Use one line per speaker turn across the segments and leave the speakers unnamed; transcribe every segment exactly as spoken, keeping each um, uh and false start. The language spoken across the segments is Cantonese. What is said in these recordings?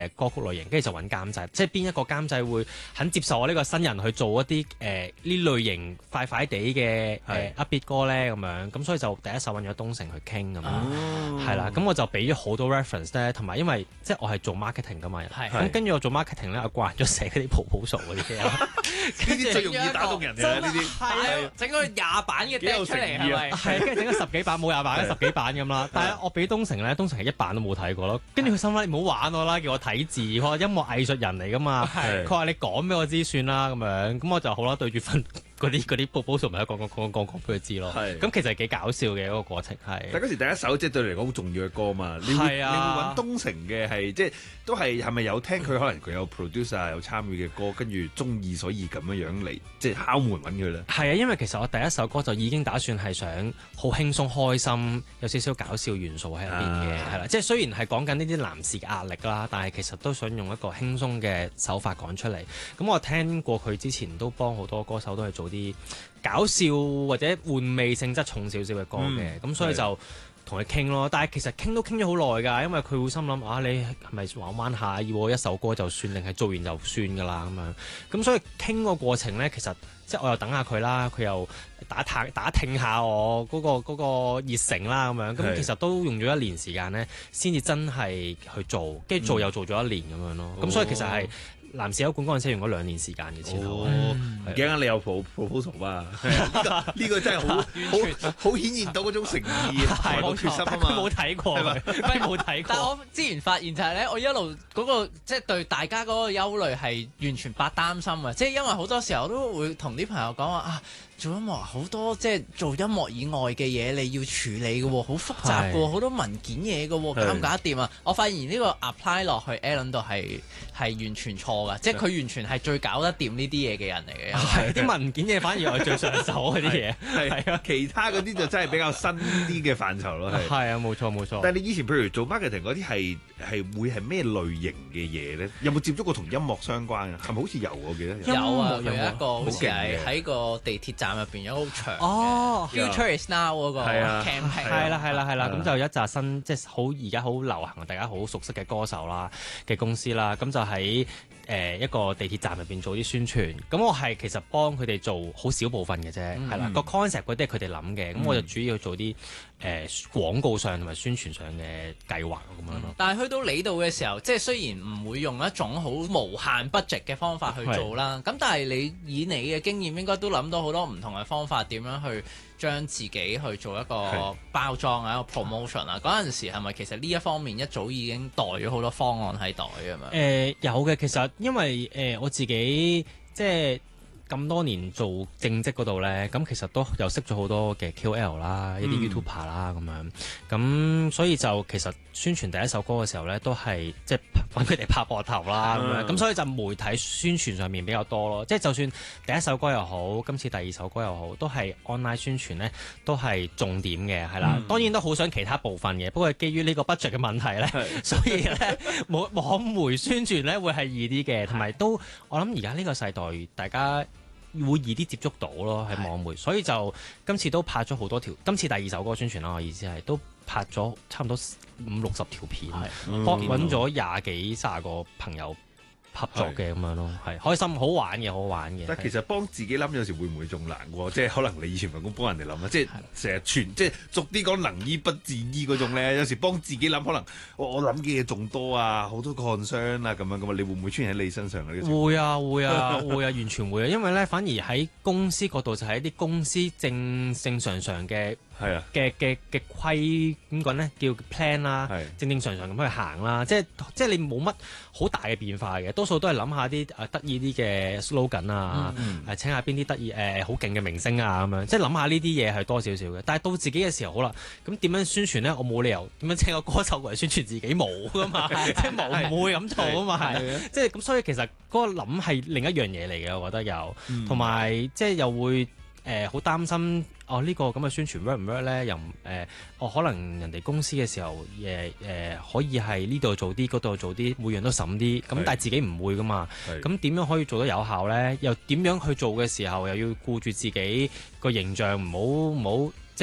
誒歌曲類型，跟住就揾監製，即係邊一個監製會肯接受我呢個新人去做一啲誒呢類型快快地嘅誒 upbeat 歌咧咁樣，咁所以就第一首揾咗東城去傾咁樣，係啦，咁我就俾咗好多 reference 咧，同埋因為即係我係做 marketing 噶嘛，咁跟住我做 marketing 咧，我慣咗寫嗰啲 proposal 嗰啲嘢，
呢啲最容易打動人嘅呢啲，
係整個廿版嘅 deck 出嚟係咪？
係跟住整咗十幾版，冇廿版，十幾版咁啦。但係我俾東城咧，東城係一版都冇睇過咯。跟住佢心諗你唔好玩我啦，叫我睇字，佢話音樂藝術人嚟噶嘛，佢話你講俾我知算啦咁樣，咁我就好啦，對住份嗰啲嗰啲 proposal 咪講講講講講俾佢知咯。咁其實係幾搞笑嘅嗰個過程係。
但嗰時第一首即係對你嚟講好重要嘅歌嘛，你會你會揾東城嘅係即係都係係咪有聽佢可能佢有 producer 有參與嘅歌，跟住中意所以咁樣樣嚟即係敲門揾佢咧？
係啊，因為其實我第一首歌就已經打算係想好輕鬆開心，有少少搞笑元素喺入邊嘅，係啦、啊，即係雖然係講緊呢啲男士嘅壓力啦，但係其實都想用一個輕鬆嘅手法講出嚟。咁我聽過佢之前都幫好多歌手都係做啲搞笑或者玩味性質重少少嘅歌嘅，咁、嗯、所以就同佢傾咯。但係其實傾都傾咗好耐㗎，因為佢會心諗啊，你係咪玩玩下要我一首歌就算，定係做完就算㗎啦咁樣。咁所以傾個過程咧，其實即係我又等下佢啦，佢又打探打聽下我嗰、嗰個嗰、嗰個熱誠啦咁樣。咁其實都用咗一年時間咧，先至真係去做，跟住做又做咗一年咁樣咯。咁、嗯、所以其實係。男士優管嗰陣時用咗兩年時間嘅前後，
唔驚啊！你有 proposal 嘛？呢、呢個真係好好好顯現到嗰種誠意同埋個決心啊嘛！
冇睇過，係冇睇過。
但係我之前發現就係咧，我一路嗰、嗰個即係、就是、對大家嗰個憂慮係完全不擔心啊！即係因為好多時候都會同啲朋友講話啊。做音樂好多即係做音樂以外嘅嘢你要處理嘅喎，好複雜嘅喎，好多文件嘢嘅喎，搞唔搞得掂啊？我發現呢個 apply 落去 Alan 度係係完全錯㗎，即係佢完全係最搞得掂呢啲嘢嘅人嚟嘅。
係啲文件嘢反而係最上手嗰啲嘢，係啊，
其他嗰啲就真係比較新啲嘅範疇咯。
係啊，冇錯冇錯。
但係你以前譬如做 marketing 嗰啲係係會係咩類型嘅嘢咧？有冇接觸過同音樂相關嘅？係咪好似有我記得有
啊，有一個好似係喺個地鐵站入邊有好長
哦
Future is now 嗰個 campaign
係啦係啦係啦，咁就有一紮新即係好而家好流行，大家好熟悉嘅歌手啦嘅公司啦，咁就喺誒一個地鐵站入邊做啲宣傳。咁我係其實幫佢哋做好少部分嘅啫，係啦，個 concept 嗰啲係佢哋諗嘅，咁我就主要做啲誒廣告上同埋宣傳上嘅計劃咁樣咯。
但係去到你度嘅時候，即係雖然唔會用一種好無限 budget 嘅方法去做啦，咁但係你以你嘅經驗應該都諗到好多唔同嘅方法，點樣去將自己去做一個包裝啊，一個 promotion 啊。嗰陣時係咪其實呢一方面一早已經袋咗好多方案喺袋咁樣？
誒有嘅，其實因為誒、呃、我自己即係咁多年做正職嗰度咧，咁其實都有識咗好多嘅 K O L 啦，一啲 YouTuber 啦咁樣，咁所以就其實宣傳第一首歌嘅時候咧，都係即係揾佢哋拍膊頭啦咁樣，咁所以就媒體宣傳上面比較多咯。即係就算第一首歌又好，今次第二首歌又好，都係 online 宣傳咧，都係重點嘅，係啦。嗯、當然都好想其他部分嘅，不過基於呢個 budget 嘅問題咧，所以咧網網媒宣傳咧會係易啲嘅，同埋都我諗而家呢個世代大家會易啲接觸到咯喺網媒，所以就今次都拍咗好多條。今次第二首歌宣傳啦，我意思係都拍咗差唔多五六十條片，幫揾咗廿幾卅個朋友合作嘅咁樣咯，係開心好玩嘅，好玩嘅。
但其實幫自己諗有時會唔會仲難喎？即係可能你以前份工幫人哋諗啦，即係成日傳，即係逐啲講能醫不自醫嗰種咧。有時幫自己諗，可能我我諗嘅嘢仲多啊，好多 concern 啊咁樣咁啊，你會唔會出現喺你身上嘅呢？
會啊會啊會啊，完全會啊！因為咧，反而喺公司角度就係一啲公司正正常常嘅。係啊，嘅嘅嘅規點講咧，叫 plan 啦，正正常常咁去行啦，即係即係你冇乜好大嘅變化嘅，多數都係諗下啲誒得意啲嘅 slogan 啊，誒、嗯嗯、請下邊啲得意誒好勁嘅明星啊咁樣，即係諗下呢啲嘢係多少少嘅。但係到自己嘅時候好啦，咁點樣宣傳咧？我冇理由點樣請個歌手嚟宣傳自己冇噶嘛，即係冇唔會咁做啊嘛，即係咁。所以其實嗰個諗係另一樣嘢嚟嘅，我覺得有，同埋、嗯、即係又會。誒好、呃、擔心哦，呢、這個咁嘅宣傳 work 唔 work 咧？又誒、呃、哦，可能人哋公司嘅時候誒誒、呃、可以係呢度做啲，嗰度做啲，每樣都審啲。咁但係自己唔會噶嘛。咁點樣可以做得有效咧？又點樣去做嘅時候又要顧住自己個形象，唔好唔好即係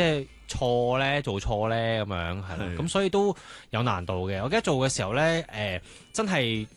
錯咧，做錯咧咁樣係咯，
係
咁所以都有難度嘅。我記得做嘅時候咧，誒、真係